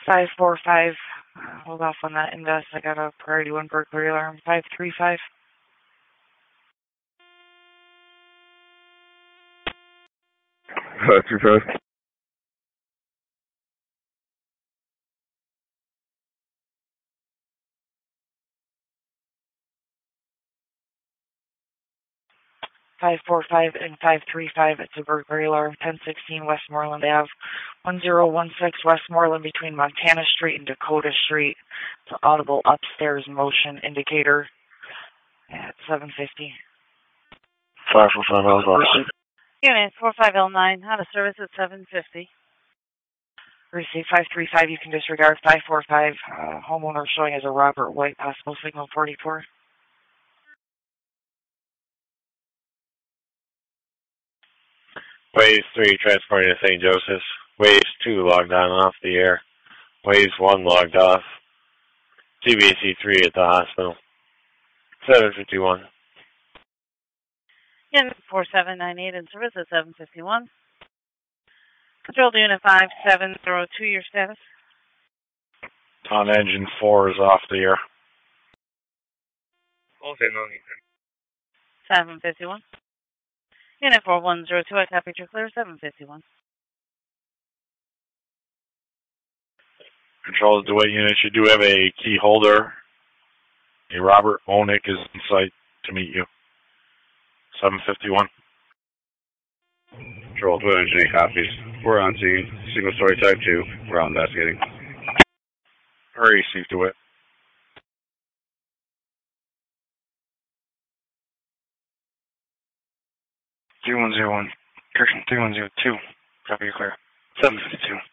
545. Hold off on that invest. I got a priority 1 burglary alarm. 535. 535. 545 and 535. It's a burglary alarm. 1016 Westmoreland Ave. 1016 Westmoreland between Montana Street and Dakota Street. It's an audible upstairs motion indicator at 750. 545 L. Unit 45L9, out of service at 750. Receive 535. You can disregard 545. Homeowner showing as a Robert White, possible signal 44. Waves 3 transporting to St. Joseph's. Waves 2 logged on and off the air. Waves 1 logged off. CBAC 3 at the hospital. 751. Unit 4798 in service at 751. Control to Unit 5702, your status? On engine 4 is off the air. Okay, no need. 751. Unit 4102, I copy your clear, 751. Control to DeWitt unit, you do have a key holder. A Robert Onick is in sight to meet you. 751. Control to engineering copies. We're on scene. Single story type 2. We're out investigating. Hurry, Steve DeWitt. 3101. Correction, 3102. Copy, you're clear. 752.